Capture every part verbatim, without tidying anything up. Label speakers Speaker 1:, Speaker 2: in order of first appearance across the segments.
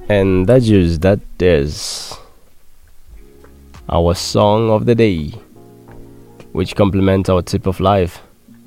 Speaker 1: And that just that is our song of the day, which complements our tip of life.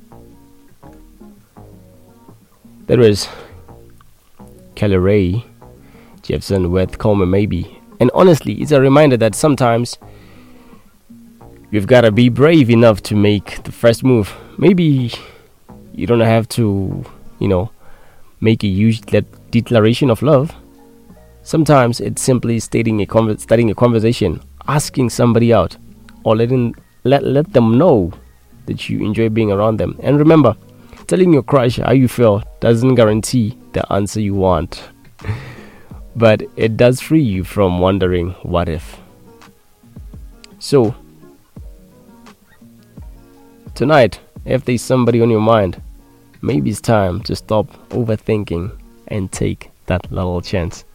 Speaker 1: There is Kelly Ray Jepsen with Call Me Maybe. And honestly, it's a reminder that sometimes you've got to be brave enough to make the first move. Maybe you don't have to, you know, make a huge de- declaration of love. Sometimes it's simply stating a conver- starting a conversation, asking somebody out, or letting let let them know that you enjoy being around them. And remember, telling your crush how you feel doesn't guarantee the answer you want, but it does free you from wondering what if. So tonight, if there's somebody on your mind, maybe it's time to stop overthinking and take that little chance.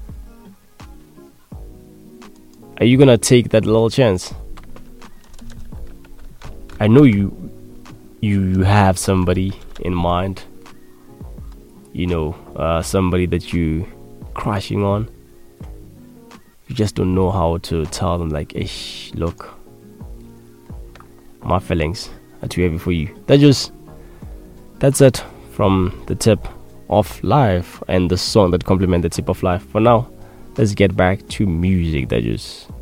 Speaker 1: Are you gonna take that little chance? I know you you, you have somebody in mind. You know, uh, somebody that you crushing on. You just don't know how to tell them, like, ish, look, my feelings are too heavy for you. That just that's it from the tip of life and the song that complement the tip of life. For now, let's get back to music. That just